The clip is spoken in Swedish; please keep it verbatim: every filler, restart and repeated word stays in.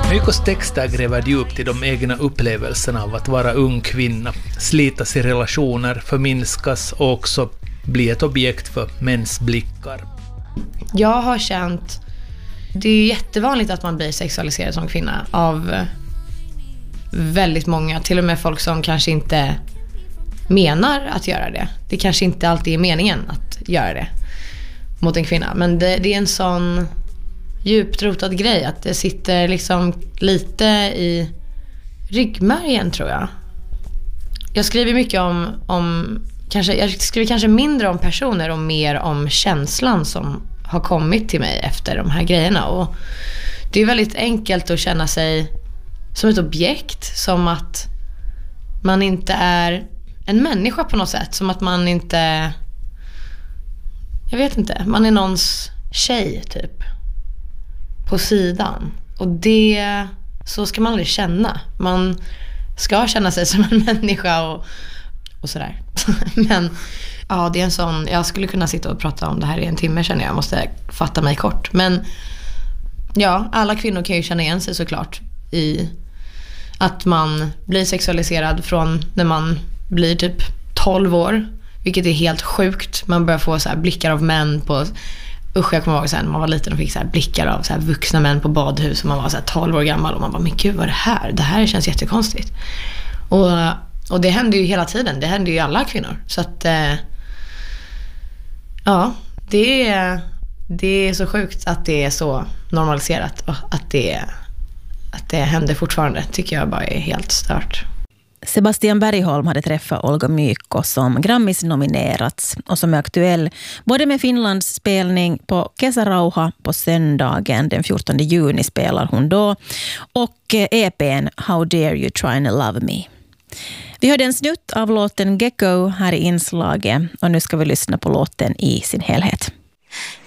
Mykos texter gräver djupt i de egna upplevelserna av att vara ung kvinna, slitas i relationer, förminskas och också bli ett objekt för mäns blickar. Jag har känt, det är jättevanligt att man blir sexualiserad som kvinna av väldigt många, till och med folk som kanske inte menar att göra det. Det kanske inte alltid är meningen att göra det mot en kvinna, men det, det är en sån djupt rotad grej att det sitter liksom lite i ryggmärgen, tror jag. Jag skriver mycket om, om kanske, jag skriver kanske mindre om personer och mer om känslan som har kommit till mig efter de här grejerna. Och det är väldigt enkelt att känna sig som ett objekt, som att man inte är en människa på något sätt, som att man inte, jag vet inte, man är någons tjej typ på sidan. Och det, så ska man aldrig känna. Man ska känna sig som en människa och, och sådär. Men ja, det är en sån, jag skulle kunna sitta och prata om det här i en timme, känner jag. Jag måste fatta mig kort. Men ja, alla kvinnor kan ju känna igen sig såklart i att man blir sexualiserad från när man blir typ tolv år, vilket är helt sjukt. Man börjar få så här blickar av män på, usch, jag kommer ihåg sen man var liten och fick så här blickar av så här vuxna män på badhus, och man var så här tolv år gammal och man bara, men gud, vad är det här? Det här känns jättekonstigt. Och, och det händer ju hela tiden, det händer ju alla kvinnor. Så att eh, ja, det är, det är så sjukt att det är så normaliserat och att det, att det händer fortfarande, tycker jag bara är helt stört. Sebastian Bergholm hade träffat Olga Mykko som Grammis nominerats och som är aktuell både med Finlands spelning på Kesärauha på söndagen den fjortonde juni spelar hon då, och E P:n How Dare You Try to Love Me. Vi hörde en snutt av låten Gecko här i inslaget, och nu ska vi lyssna på låten i sin helhet.